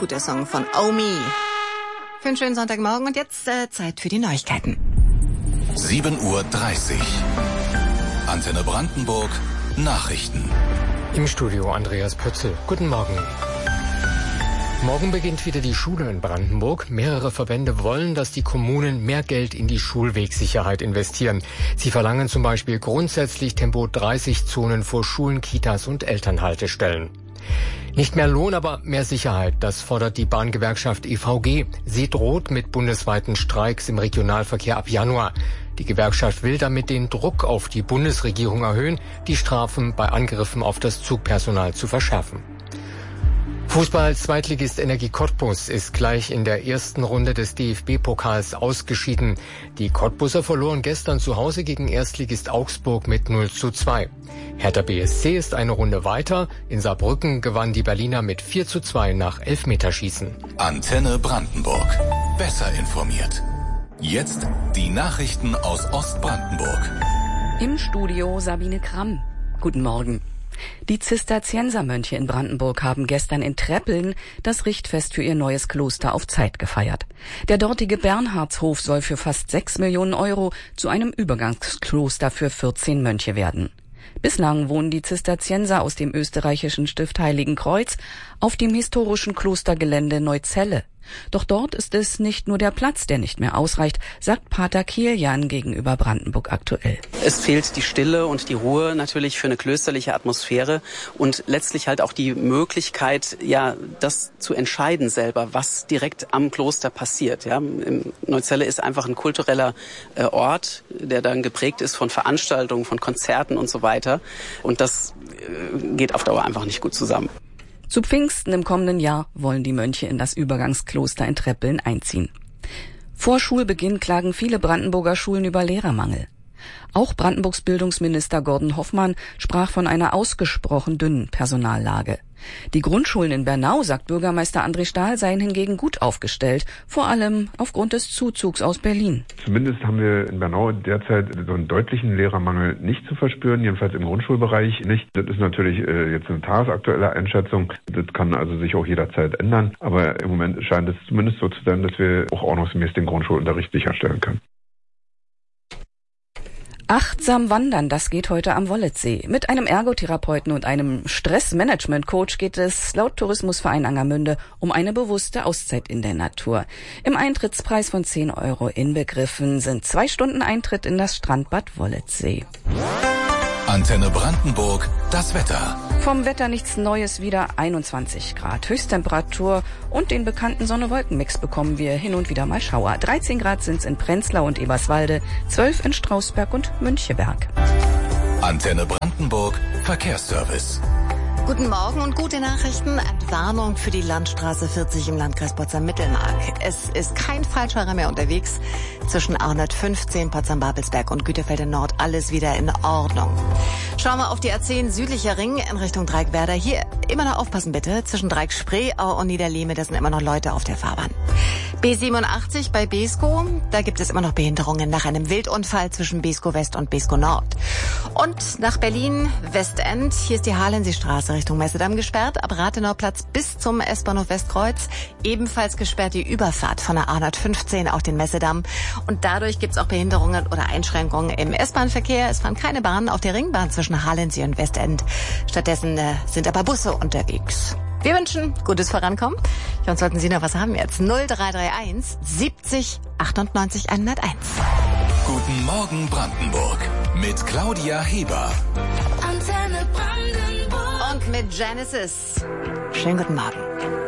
guter Song von Omi. Für einen schönen Sonntagmorgen und jetzt Zeit für die Neuigkeiten. 7:30 Uhr. Antenne Brandenburg. Nachrichten. Im Studio Andreas Pötzl. Guten Morgen. Morgen beginnt wieder die Schule in Brandenburg. Mehrere Verbände wollen, dass die Kommunen mehr Geld in die Schulwegsicherheit investieren. Sie verlangen zum Beispiel grundsätzlich Tempo-30-Zonen vor Schulen, Kitas und Elternhaltestellen. Nicht mehr Lohn, aber mehr Sicherheit. Das fordert die Bahngewerkschaft EVG. Sie droht mit bundesweiten Streiks im Regionalverkehr ab Januar. Die Gewerkschaft will damit den Druck auf die Bundesregierung erhöhen, die Strafen bei Angriffen auf das Zugpersonal zu verschärfen. Fußball-Zweitligist Energie Cottbus ist gleich in der ersten Runde des DFB-Pokals ausgeschieden. Die Cottbuser verloren gestern zu Hause gegen Erstligist Augsburg mit 0:2. Hertha BSC ist eine Runde weiter. In Saarbrücken gewann die Berliner mit 4:2 nach Elfmeterschießen. Antenne Brandenburg. Besser informiert. Jetzt die Nachrichten aus Ostbrandenburg. Im Studio Sabine Kramm. Guten Morgen. Die Zisterziensermönche in Brandenburg haben gestern in Treppeln das Richtfest für ihr neues Kloster auf Zeit gefeiert. Der dortige Bernhardshof soll für fast 6 Millionen Euro zu einem Übergangskloster für 14 Mönche werden. Bislang wohnen die Zisterzienser aus dem österreichischen Stift Heiligenkreuz auf dem historischen Klostergelände Neuzelle. Doch dort ist es nicht nur der Platz, der nicht mehr ausreicht, sagt Pater Kilian gegenüber Brandenburg aktuell. Es fehlt die Stille und die Ruhe natürlich für eine klösterliche Atmosphäre und letztlich halt auch die Möglichkeit, ja, das zu entscheiden selber, was direkt am Kloster passiert. Ja, Neuzelle ist einfach ein kultureller Ort, der dann geprägt ist von Veranstaltungen, von Konzerten und so weiter. Und das geht auf Dauer einfach nicht gut zusammen. Zu Pfingsten im kommenden Jahr wollen die Mönche in das Übergangskloster in Treppeln einziehen. Vor Schulbeginn klagen viele Brandenburger Schulen über Lehrermangel. Auch Brandenburgs Bildungsminister Gordon Hoffmann sprach von einer ausgesprochen dünnen Personallage. Die Grundschulen in Bernau, sagt Bürgermeister André Stahl, seien hingegen gut aufgestellt, vor allem aufgrund des Zuzugs aus Berlin. Zumindest haben wir in Bernau derzeit so einen deutlichen Lehrermangel nicht zu verspüren, jedenfalls im Grundschulbereich nicht. Das ist natürlich jetzt eine tagesaktuelle Einschätzung. Das kann also sich auch jederzeit ändern. Aber im Moment scheint es zumindest so zu sein, dass wir auch ordnungsgemäß den Grundschulunterricht sicherstellen können. Achtsam wandern, das geht heute am Wolletsee. Mit einem Ergotherapeuten und einem Stressmanagement-Coach geht es laut Tourismusverein Angermünde um eine bewusste Auszeit in der Natur. Im Eintrittspreis von 10 Euro inbegriffen sind 2 Stunden Eintritt in das Strandbad Wolletsee. Antenne Brandenburg, das Wetter. Vom Wetter nichts Neues, wieder 21 Grad. Höchsttemperatur und den bekannten Sonne-Wolken-Mix bekommen wir hin und wieder mal Schauer. 13 Grad sind's in Prenzlau und Eberswalde, 12 in Strausberg und Müncheberg. Antenne Brandenburg, Verkehrsservice. Guten Morgen und gute Nachrichten. Entwarnung für die Landstraße 40 im Landkreis Potsdam-Mittelmark. Es ist kein Falschfahrer mehr unterwegs. Zwischen 815 Potsdam-Babelsberg und Güterfelde Nord alles wieder in Ordnung. Schauen wir auf die A10 südlicher Ring in Richtung Dreieckwerder. Hier immer noch aufpassen bitte. Zwischen Dreieck-Spreeau und Niederlehme, da sind immer noch Leute auf der Fahrbahn. B87 bei Beeskow, da gibt es immer noch Behinderungen nach einem Wildunfall zwischen Beeskow West und Beeskow Nord. Und nach Berlin Westend, hier ist die Halensee-Straße Richtung Messedamm gesperrt, ab Rathenauplatz bis zum S-Bahnhof Westkreuz. Ebenfalls gesperrt die Überfahrt von der A115 auf den Messedamm. Und dadurch gibt es auch Behinderungen oder Einschränkungen im S-Bahn-Verkehr. Es fahren keine Bahnen auf der Ringbahn zwischen Halensee und Westend. Stattdessen sind aber Busse unterwegs. Wir wünschen gutes Vorankommen. Ja, und sollten Sie noch was haben jetzt? 0331 70 98 101. Guten Morgen Brandenburg mit Claudia Heber. Antenne Brandenburg. Und mit Genesis. Schönen guten Morgen.